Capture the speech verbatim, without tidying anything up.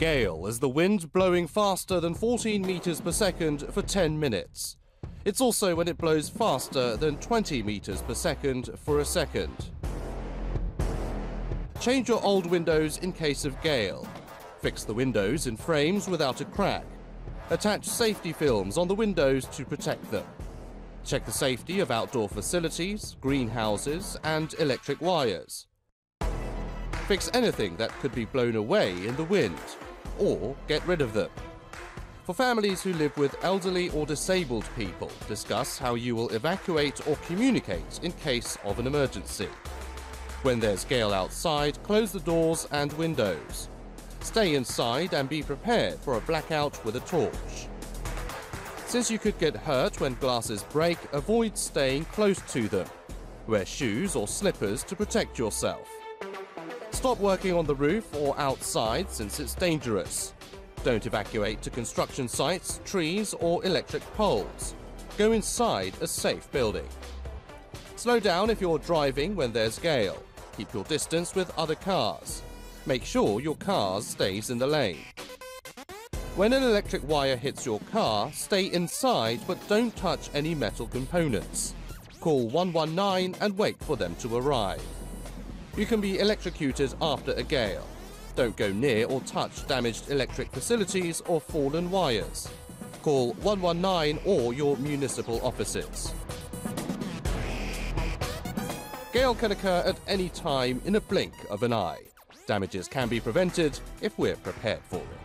Gale is the wind blowing faster than fourteen meters per second for ten minutes. It's also when it blows faster than twenty meters per second for a second. Change your old windows in case of gale. Fix the windows in frames without a crack. Attach safety films on the windows to protect them. Check the safety of outdoor facilities, greenhouses, and electric wires. Fix anything that could be blown away in the wind, or get rid of them. For families who live with elderly or disabled people, discuss how you will evacuate or communicate in case of an emergency. When there's gale outside, close the doors and windows. Stay inside and be prepared for a blackout with a torch. Since you could get hurt when glasses break, avoid staying close to them. Wear shoes or slippers to protect yourself. Stop working on the roof or outside since it's dangerous. Don't evacuate to construction sites, trees or electric poles. Go inside a safe building. Slow down if you're driving when there's gale. Keep your distance with other cars. Make sure your car stays in the lane. When an electric wire hits your car, stay inside but don't touch any metal components. Call one one nine and wait for them to arrive. You can be electrocuted after a gale. Don't go near or touch damaged electric facilities or fallen wires. Call one one nine or your municipal offices. Gale can occur at any time in a blink of an eye. Damages can be prevented if we're prepared for it.